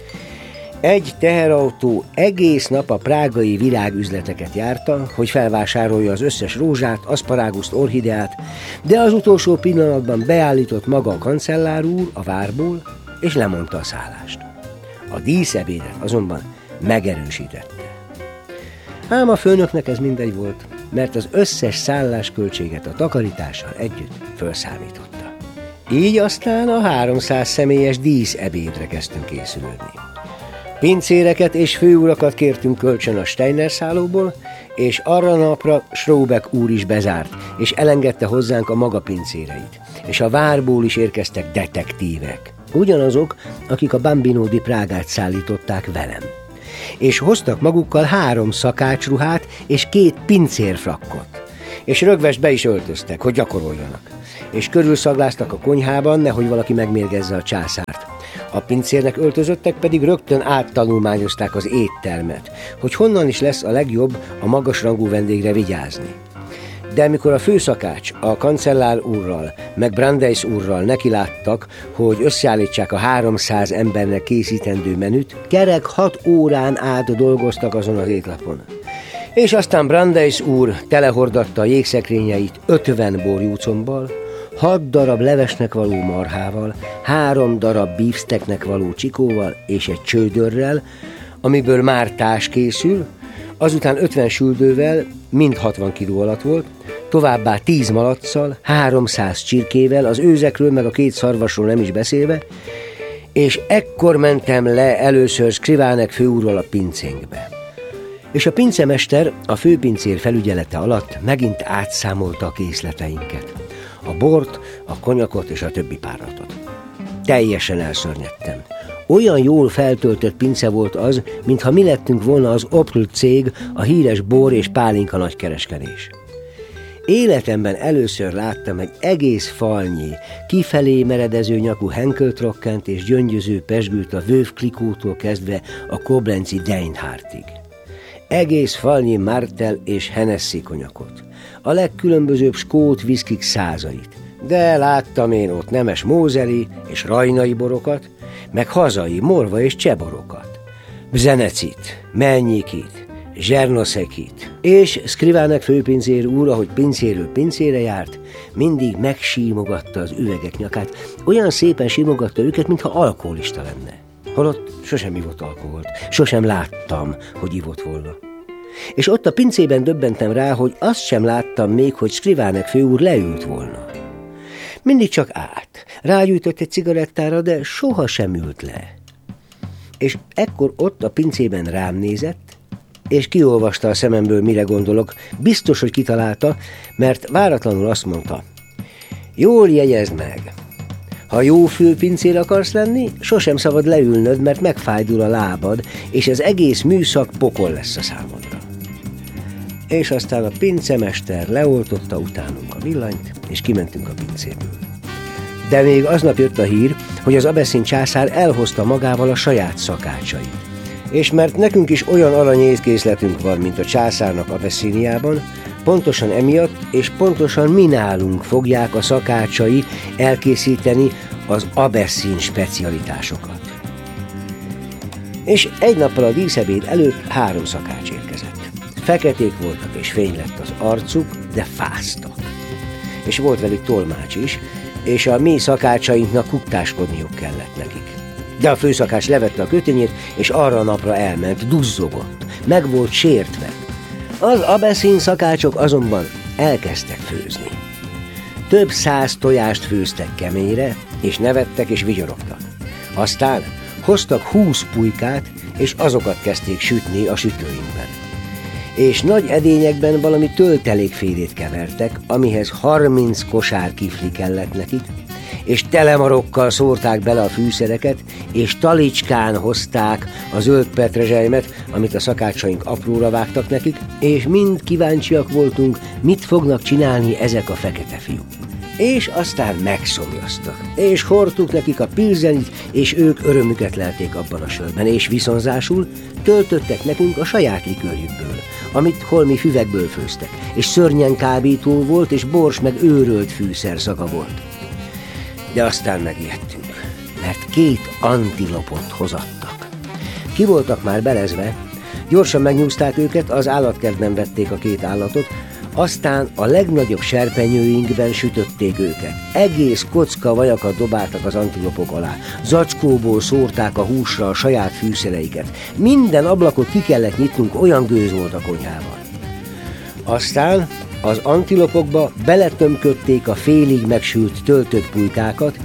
Egy teherautó egész nap a prágai virágüzleteket járta, hogy felvásárolja az összes rózsát, aszparáguszt, orchideát, de az utolsó pillanatban beállított maga a kancellár úr a várból, és lemondta a szállást. A díszebédet azonban megerősítette. Ám a főnöknek ez mindegy volt, mert az összes szállásköltséget a takarítással együtt felszámította. Így aztán a háromszáz személyes díszebédre kezdtünk készülődni. Pincéreket és főurakat kértünk kölcsön a Steiner szállóból, és arra napra Schrobeck úr is bezárt, és elengedte hozzánk a maga pincéreit. És a várból is érkeztek detektívek. Ugyanazok, akik a Bambino di Prágát szállították velem. És hoztak magukkal három szakácsruhát és két pincérfrakkot. És rögvest be is öltöztek, hogy gyakoroljanak. És körülszagláztak a konyhában, nehogy valaki megmérgezze a császárt. A pincérnek öltözöttek pedig rögtön áttanulmányozták az éttermet, hogy honnan is lesz a legjobb a magasrangú vendégre vigyázni. De amikor a főszakács a kancellár úrral, meg Brandeis úrral nekiláttak, hogy összeállítsák a háromszáz embernek készítendő menüt, kerek hat órán át dolgoztak azon az étlapon. És aztán Brandeis úr telehordatta a jégszekrényeit ötven borjúcombbal, hat darab levesnek való marhával, három darab beefsteaknek való csikóval és egy csődörrel, amiből már társ készül, azután ötven süldővel, mind hatvan kiló alatt volt, továbbá tíz malacccal, háromszáz csirkével, az őzekről meg a két szarvasról nem is beszélve, és ekkor mentem le először Scrivanek főúrral a pincénkbe. És a pincemester a főpincér felügyelete alatt megint átszámolta a készleteinket. A bort, a konyakot és a többi páratot. Teljesen elszörnyedtem. Olyan jól feltöltött pince volt az, mintha mi lettünk volna az Opel cég, a híres bor és pálinka nagykereskedés. Életemben először láttam egy egész falnyi, kifelé meredező nyakú Henkeltrockent és gyöngyöző pezsgőt a Veuve Clicquottól kezdve a koblenzi Deinhardtig. Egész falnyi Martel és Hennessy konyakot, a legkülönbözőbb skót viszkik százait, de láttam én ott nemes mózeli és rajnai borokat, meg hazai morva és cseborokat, Bzenecit, Mennyikit, Zsernoszekit, és Scrivanek főpincér úr, ahogy pincéről pincére járt, mindig megsímogatta az üvegek nyakát, olyan szépen símogatta őket, mintha alkoholista lenne. Holott sosem ivott alkoholt, sosem láttam, hogy ivott volna. És ott a pincében döbbentem rá, hogy azt sem láttam még, hogy Scrivanek főúr leült volna. Mindig csak állt, rágyújtott egy cigarettára, de soha sem ült le. És ekkor ott a pincében rám nézett, és kiolvasta a szememből, mire gondolok. Biztos, hogy kitalálta, mert váratlanul azt mondta: jól jegyezd meg, ha jó főpincér akarsz lenni, sosem szabad leülnöd, mert megfájdul a lábad, és az egész műszak pokol lesz a számodra. És aztán a pincemester leoltotta utánunk a villanyt, és kimentünk a pincéből. De még aznap jött a hír, hogy az Abeszin császár elhozta magával a saját szakácsait. És mert nekünk is olyan aranyészkészletünk van, mint a császárnak Abeszíniában, pontosan emiatt és pontosan mi nálunk fogják a szakácsai elkészíteni az Abeszin specialitásokat. És egy nappal a díszebéd előtt három szakács érkezett. Feketék voltak és fény lett az arcuk, de fáztak. És volt velük tolmács is, és a mi szakácsainknak kuktáskodniuk kellett nekik. De a főszakács levette a kötényét, és arra a napra elment, duzzogott, meg volt sértve. Az Abeszin szakácsok azonban elkezdtek főzni. Több száz tojást főztek keményre, és nevettek és vigyorogtak. Aztán hoztak húsz pulykát, és azokat kezdték sütni a sütőinkben. És nagy edényekben valami töltelékfélét kevertek, amihez harminc kosár kifli kellett nekik, és telemarokkal szórták bele a fűszereket, és talicskán hozták a zöld petrezselymet, amit a szakácsaink apróra vágtak nekik, és mind kíváncsiak voltunk, mit fognak csinálni ezek a fekete fiúk. És aztán megszomjaztak, és hordtuk nekik a pilzenit, és ők örömüket lelték abban a sörben, és viszonzásul töltöttek nekünk a saját likőrjükből, amit holmi füvekből főztek, és szörnyen kábító volt, és bors meg őrölt fűszer szaga volt. De aztán megijedtünk, mert két antilopot hozattak. Ki voltak már belezve, gyorsan megnyúzták őket, az állatkertben vették a két állatot, aztán a legnagyobb serpenyőinkben sütötték őket. Egész kocka vajakat dobáltak az antilopok alá, zacskóból szórták a húsra a saját fűszereiket. Minden ablakot ki kellett nyitnunk, olyan gőz volt a konyhában. Aztán az antilopokba beletömködték a félig megsült töltött pulykákat,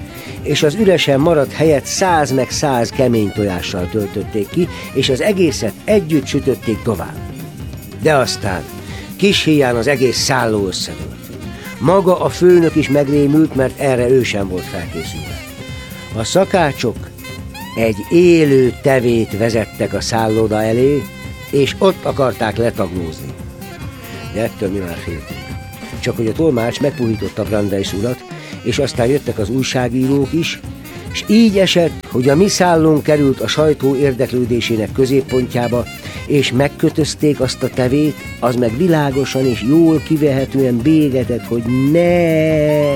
és az üresen maradt helyet száz meg száz kemény tojással töltötték ki, és az egészet együtt sütötték tovább. De aztán kis híján az egész szálló összedőlt. Maga a főnök is megrémült, mert erre ő sem volt felkészülve. A szakácsok egy élő tevét vezettek a szálloda elé, és ott akarták letaglózni. De ettől mi már féltünk. Csak hogy a tolmács megpuhította Brandeis urat, és aztán jöttek az újságírók is, és így esett, hogy a mi szállónk került a sajtó érdeklődésének középpontjába, és megkötözték azt a tevét, az meg világosan és jól kivehetően bégetett, hogy ne,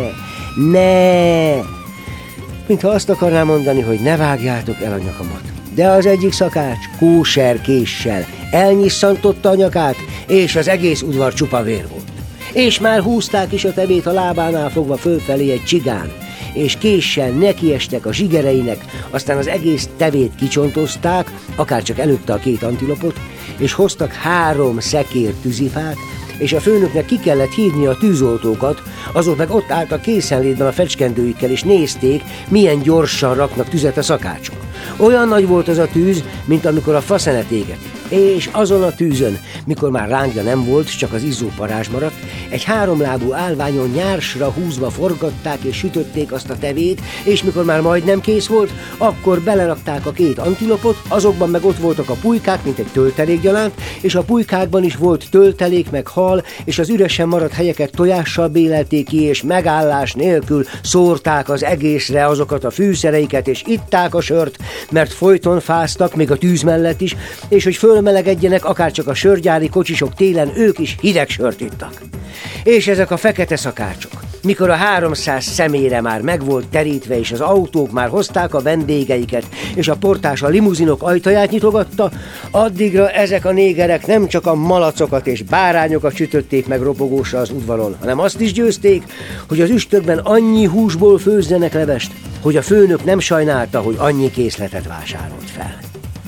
ne, mintha azt akarná mondani, hogy ne vágjátok el a nyakamat. De az egyik szakács kóser késsel elnyisszantotta a nyakát, és az egész udvar csupa vér volt. És már húzták is a tevét a lábánál fogva fölfelé egy csigán, és késsel nekiestek a zsigereinek, aztán az egész tevét kicsontozták, akárcsak előtte a két antilopot, és hoztak három szekér tűzifát, és a főnöknek ki kellett hívni a tűzoltókat, azok meg ott álltak készenlétben a fecskendőikkel, és nézték, milyen gyorsan raknak tüzet a szakácsok. Olyan nagy volt az a tűz, mint amikor a faszenet éget. És azon a tűzön, mikor már lángja nem volt, csak az izzó parázs maradt, egy háromlábú állványon nyársra húzva forgatták és sütötték azt a tevét, és mikor már majdnem kész volt, akkor belerakták a két antilopot, azokban meg ott voltak a pulykák, mint egy töltelék gyalánt, és a pulykákban is volt töltelék meg hal, és az üresen maradt helyeket tojással bélelték ki, és megállás nélkül szórták az egészre azokat a fűszereiket, és itták a sört, mert folyton fáztak, még a tűz mellett is, és hogy fölmelegedjenek, akárcsak a sörgyári kocsisok télen, ők is hideg sört ittak. És ezek a fekete szakácsok, mikor a háromszáz személyre már meg volt terítve, és az autók már hozták a vendégeiket, és a portás a limuzinok ajtaját nyitogatta, addigra ezek a négerek nem csak a malacokat és bárányokat sütötték meg ropogósra az udvaron, hanem azt is győzték, hogy az üstökben annyi húsból főzzenek levest, hogy a főnök nem sajnálta, hogy annyi készletet vásárolt fel.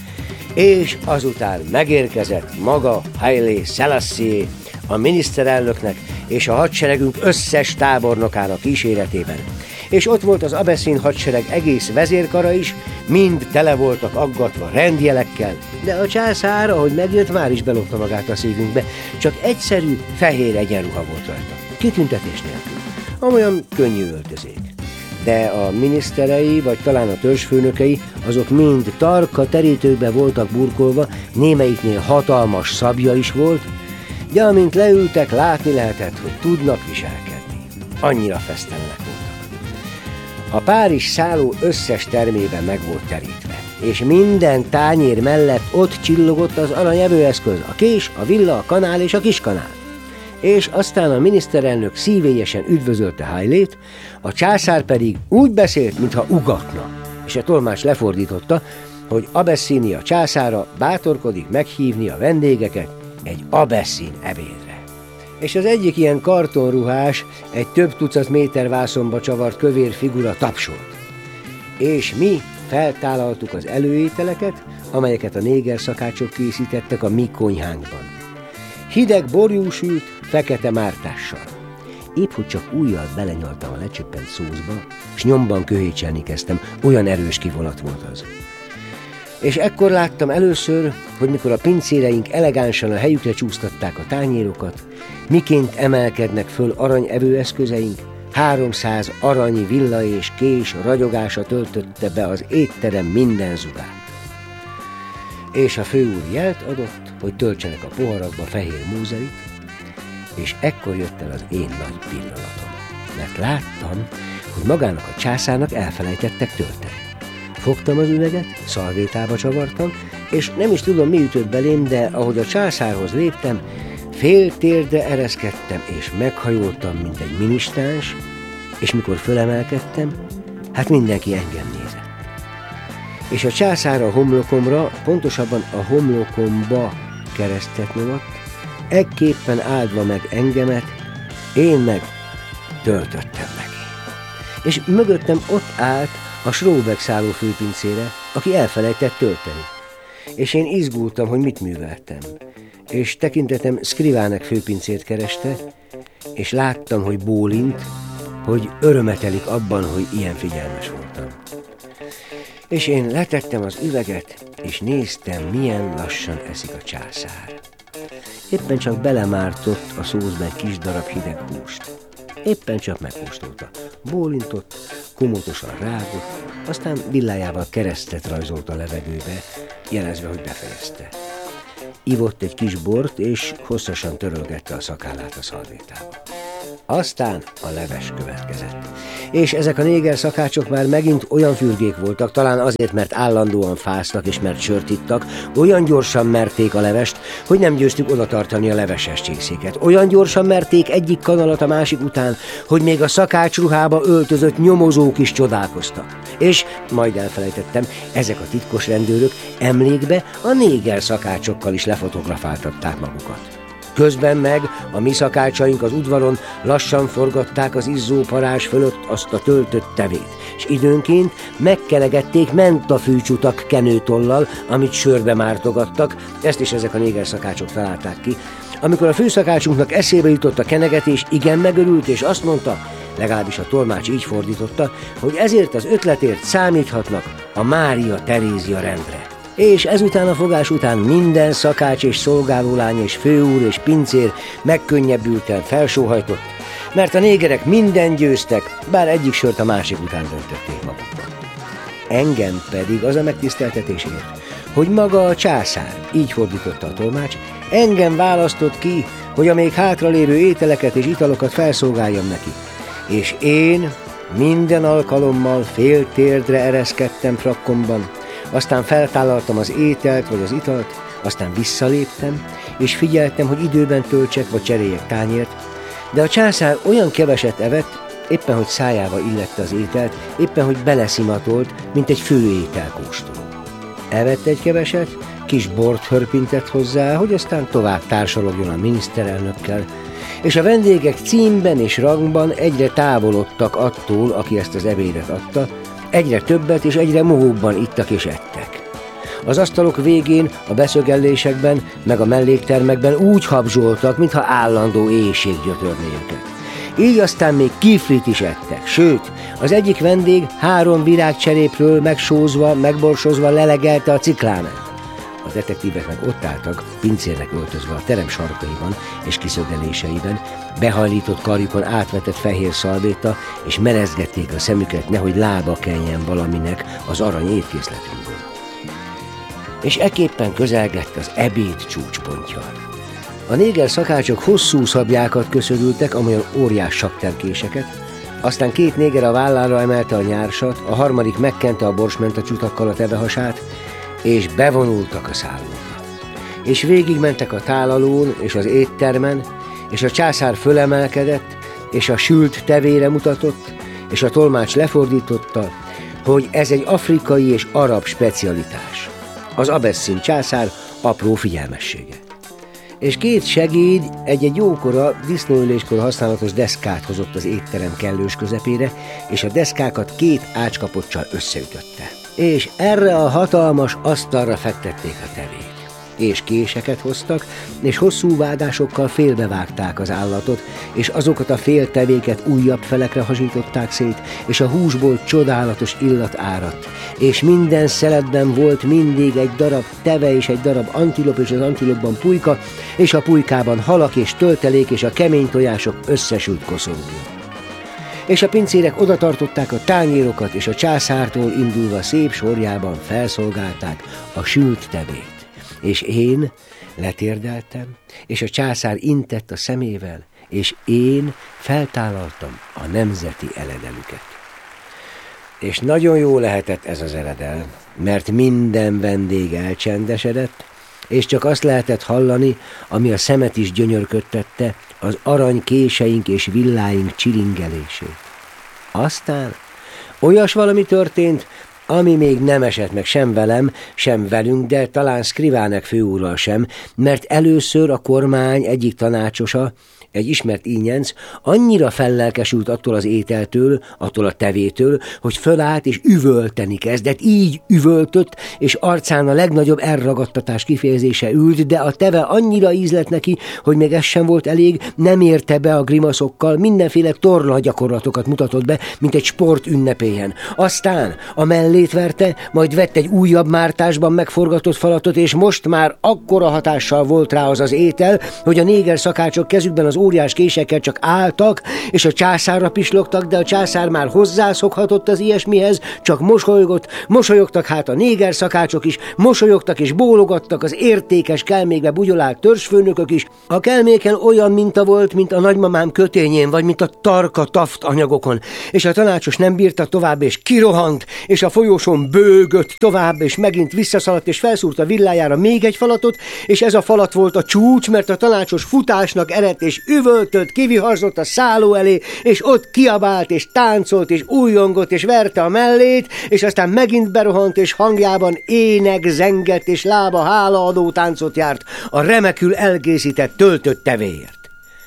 És azután megérkezett maga Haile Selassie, a miniszterelnöknek és a hadseregünk összes tábornokának kíséretében. És ott volt az abeszin hadsereg egész vezérkara is, mind tele voltak aggatva rendjelekkel, de a császár, ahogy megjött, már is belopta magát a szívünkbe, csak egyszerű, fehér egyenruha volt rajta, kitüntetés nélkül, amolyan könnyű öltözék. De a miniszterei, vagy talán a törzsfőnökei, azok mind tarka terítőkbe voltak burkolva, némelyiknél hatalmas szabja is volt, de amint leültek, látni lehetett, hogy tudnak viselkedni. Annyira fesztelenek voltak. A Párizs szálló összes termében meg volt terítve, és minden tányér mellett ott csillogott az aranyevőeszköz, a kés, a villa, a kanál és a kiskanál. És aztán a miniszterelnök szívélyesen üdvözölte Hailét, a császár pedig úgy beszélt, mintha ugatna, és a tolmács lefordította, hogy Abeszínia császára bátorkodik meghívni a vendégeket egy abeszin ebédre. És az egyik ilyen kartonruhás, egy több tucat méter vászonba csavart kövér figura tapsolt. És mi feltállaltuk az előételeket, amelyeket a néger szakácsok készítettek a mi konyhánkban. Hideg borjú sült, fekete mártással. Épp hogy csak ujjal belenyaltam a lecsöppent szózba, s nyomban köhécselni kezdtem, olyan erős kivonat volt az. És ekkor láttam először, hogy mikor a pincéreink elegánsan a helyükre csúsztatták a tányérokat, miként emelkednek föl aranyevőeszközeink, háromszáz aranyi villa és kés ragyogása töltötte be az étterem minden zugát. És a főúr jelt adott, hogy töltsenek a poharakba fehér múzerit, és ekkor jött el az én nagy pillanatom, mert láttam, hogy magának a császárnak elfelejtettek tölteni. Fogtam az üveget, szalvétába csavartam, és nem is tudom, mi ütött belém, de ahogy a császárhoz léptem, fél térdre ereszkedtem, és meghajoltam, mint egy minisztáns, és mikor fölemelkedtem, hát mindenki engem nézett. És a császár a homlokomra, pontosabban a homlokomba keresztet nyomatt, ekképpen áldva meg engemet, én meg töltöttem neki. És mögöttem ott állt a Schrobeck szálló főpincére, aki elfelejtett tölteni. És én izgultam, hogy mit műveltem. És tekintetem Skrivánek főpincét kereste, és láttam, hogy bólint, hogy örömetelik abban, hogy ilyen figyelmes voltam. És én letettem az üveget, és néztem, milyen lassan eszik a császár. Éppen csak belemártott a szózba egy kis darab hideg húst. Éppen csak megkóstolta. Bólintott, komótosan rágott, aztán villájával keresztet rajzolt a levegőbe, jelezve, hogy befejezte. Ivott egy kis bort, és hosszasan törölgette a szakállát a szalvétába. Aztán a leves következett. És ezek a néger szakácsok már megint olyan fürgék voltak, talán azért, mert állandóan fáztak és mert sört ittak, olyan gyorsan merték a levest, hogy nem győztük odatartani a leveses csészéket. Olyan gyorsan merték egyik kanalat a másik után, hogy még a szakácsruhába öltözött nyomozók is csodálkoztak. És, majd elfelejtettem, ezek a titkos rendőrök emlékbe a néger szakácsokkal is lefotografáltatták magukat. Közben meg a mi szakácsaink az udvaron lassan forgatták az izzó parázs fölött azt a töltött tevét, és időnként megkelegették mentafűcsutak kenőtollal, amit sörbe mártogattak, ezt is ezek a néger szakácsok találták ki. Amikor a főszakácsunknak eszébe jutott a kenegetés, igen megörült, és azt mondta, legalábbis a tolmács így fordította, hogy ezért az ötletért számíthatnak a Mária Terézia rendre. És ezután a fogás után minden szakács és szolgálólány és főúr és pincér megkönnyebbülten felsóhajtott, mert a négerek minden győztek, bár egyik sört a másik után döntötték magukban. Engem pedig az a megtiszteltetés ért, hogy maga a császár, így fordította a tolmács, engem választott ki, hogy a még hátralévő ételeket és italokat felszolgáljam neki. És én minden alkalommal fél térdre ereszkedtem frakkomban, aztán feltállaltam az ételt vagy az italt, aztán visszaléptem, és figyeltem, hogy időben töltsek vagy cseréljek tányért, de a császár olyan keveset evett, éppen hogy szájába illette az ételt, éppen hogy beleszimatolt, mint egy főételkóstoló. Evett egy keveset, kis bort hörpintett hozzá, hogy aztán tovább társalogjon a miniszterelnökkel, és a vendégek címben és rangban egyre távolodtak attól, aki ezt az ebédet adta, egyre többet és egyre mohóbban ittak és ettek. Az asztalok végén, a beszögellésekben, meg a melléktermekben úgy habzsoltak, mintha állandó éhség gyötörné őket. Így aztán még kiflit is ettek, sőt, az egyik vendég három virágcserépről megsózva, megborsozva lelegelte a ciklámát. A detektívek meg ott álltak, pincérnek öltözve a terem sarkaiban és kiszögeléseiben, behajlított karjukon átvetett fehér szalvéta, és merezgették a szemüket, nehogy lába keljen valaminek az arany étkészletünkből. És ekképpen közelgett az ebéd csúcspontja. A néger szakácsok hosszú szabjákat köszörültek, amolyan óriás sakterkéseket, aztán két néger a vállára emelte a nyársat, a harmadik megkente a borsmenta csutakkal a tevehasát, és bevonultak a szállóba. És végigmentek a tálalón és az éttermen, és a császár fölemelkedett, és a sült tevére mutatott, és a tolmács lefordította, hogy ez egy afrikai és arab specialitás. Az abesszin császár apró figyelmessége. És két segéd egy-egy jókora, disznóüléskor használatos deszkát hozott az étterem kellős közepére, és a deszkákat két ácskapocsal összeütötte. És erre a hatalmas asztalra fektették a tevét. És késeket hoztak, és hosszú vágásokkal félbevágták az állatot, és azokat a féltevéket újabb felekre hasították szét, és a húsból csodálatos illat áradt, és minden szeletben volt mindig egy darab teve és egy darab antilop, és az antilopban pulyka, és a pulykában halak és töltelék, és a kemény tojások összesült koszorúja. És a pincérek odatartották a tányérokat, és a császártól indulva szép sorjában felszolgálták a sült tevét. És én letérdeltem, és a császár intett a szemével, és én feltállaltam a nemzeti eledelüket. És nagyon jó lehetett ez az eledel, mert minden vendég elcsendesedett, és csak azt lehetett hallani, ami a szemet is gyönyörködtette, az arany késeink és villáink csilingelését. Aztán olyas valami történt, Ami még nem esett meg sem velem, sem velünk, de talán Skrivánek főúrral sem, mert először a kormány egyik tanácsosa, egy ismert ínyenc, annyira fellelkesült attól az ételtől, attól a tevétől, hogy fölállt és üvölteni kezdett, így üvöltött, és arcán a legnagyobb elragadtatás kifejezése ült, de a teve annyira ízlett neki, hogy még ez sem volt elég, nem érte be a grimaszokkal, mindenféle torna gyakorlatokat mutatott be, mint egy sport ünnepélyen. Aztán a mellét verte, majd vett egy újabb mártásban megforgatott falatot, és most már akkora hatással volt rá az az étel, hogy a néger szakácsok kezükben az óriás késekkel csak álltak, és a császárra pislogtak, de a császár már hozzászokhatott az ilyesmihez, csak mosolygott, mosolyogtak hát a néger szakácsok is, mosolyogtak és bólogattak az értékes kelmékbe bugyolált törzsfőnökök is. A kelméken olyan minta volt, mint a nagymamám kötényén, vagy mint a tarka taft anyagokon, és a tanácsos nem bírta tovább, és kirohant, és a folyosón bőgött tovább, és megint visszaszaladt, és felszúrta villájára még egy falatot, és ez a falat volt a csúcs, mert a tanácsos futásnak eredt, és üvöltött, kiviharzott a szálló elé, és ott kiabált, és táncolt, és újongott, és verte a mellét, és aztán megint berohant, és hangjában ének zengett, és lába hálaadó táncot járt a remekül elkészített töltött tevéért.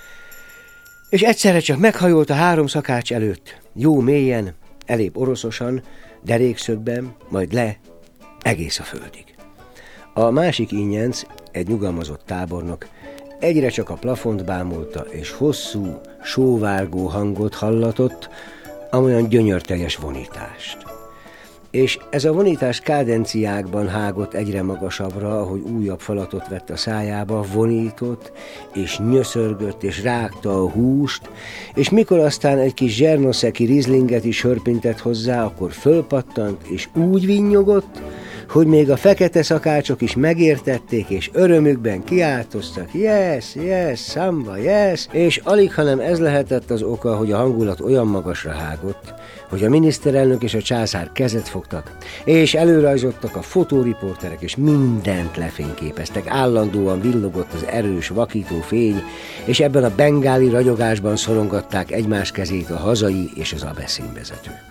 És egyszerre csak meghajolt a három szakács előtt, jó mélyen, elég oroszosan, derékszögben, majd le, egész a földig. A másik ínyenc, egy nyugalmazott tábornok, egyre csak a plafont bámulta, és hosszú, sóvárgó hangot hallatott, amolyan gyönyörteljes vonítást. És ez a vonítás kádenciákban hágott egyre magasabbra, ahogy újabb falatot vett a szájába, vonított, és nyöszörgött, és rágta a húst, és mikor aztán egy kis zsernoszeki rizlinget is hörpintett hozzá, akkor fölpattant, és úgy vinnyogott, hogy még a fekete szakácsok is megértették, és örömükben kiáltoztak, yes, yes, szamba, yes, és alig, hanem ez lehetett az oka, hogy a hangulat olyan magasra hágott, hogy a miniszterelnök és a császár kezet fogtak, és előrajzottak a fotóriporterek, és mindent lefényképeztek, állandóan villogott az erős, vakító fény, és ebben a bengáli ragyogásban szorongatták egymás kezét a hazai és az abeszin vezetők.